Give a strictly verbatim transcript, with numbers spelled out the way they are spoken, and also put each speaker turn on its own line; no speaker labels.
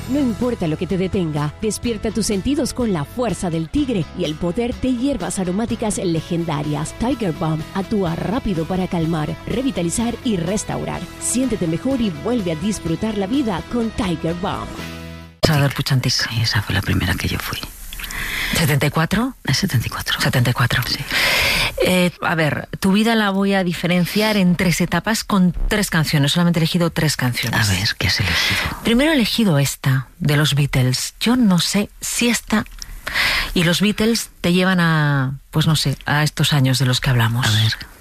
No importa lo que te detenga, despierta tus sentidos con la fuerza del tigre y el poder de hierbas aromáticas legendarias. Tiger Balm actúa rápido para calmar, revitalizar y restaurar. Siéntete mejor y vuelve a disfrutar la vida con Tiger Balm.
Salvador Puig-Antich.
Sí, esa fue la primera que yo fui.
¿setenta y cuatro?
Es setenta y cuatro.
setenta y cuatro.
Sí.
Eh, a ver, tu vida la voy a diferenciar en tres etapas con tres canciones. Solamente he elegido tres canciones.
A ver, ¿qué has elegido?
Primero he elegido esta, de los Beatles. Yo no sé si esta y los Beatles te llevan a, pues no sé, a estos años de los que hablamos.
A ver.